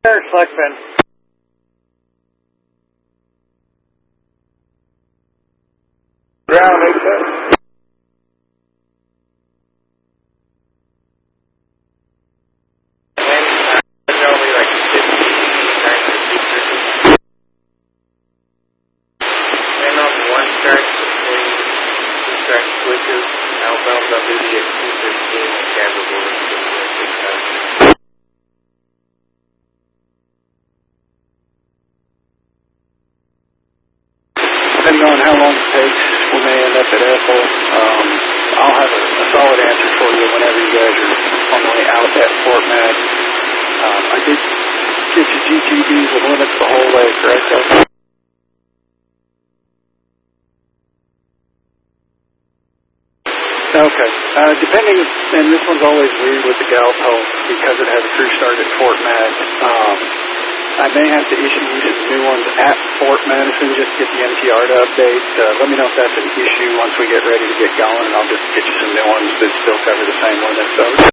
Selectman. Ground 87. And on one track between two track switches, outbound WD at 215 and Campbell at 600. Depending on how long it takes, we may end up at Ethel. I'll have a solid answer for you whenever you guys are on the way out at Fort Mac. I did get you GTDs and limits the whole way, correct? Okay. Depending, and this one's always weird with the Galpo because it has a crew start at Fort Mac. I may have to issue you some new ones at Fort Madison just to get the MTR to update. Let me know if that's an issue once we get ready to get going, and I'll just get you some new ones that still cover the same limits. So